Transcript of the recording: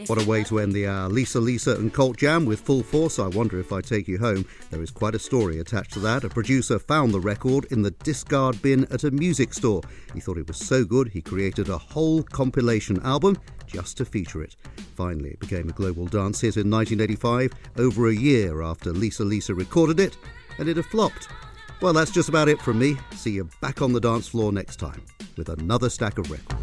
What a way to end the hour. Lisa and Colt Jam with Full Force, I Wonder If I Take You Home. There is quite a story attached to that. A producer found the record in the discard bin at a music store. He thought it was so good he created a whole compilation album just to feature it. Finally, it became a global dance hit in 1985, over a year after Lisa recorded it, and it had flopped. Well, that's just about it from me. See you back on the dance floor next time with another stack of records.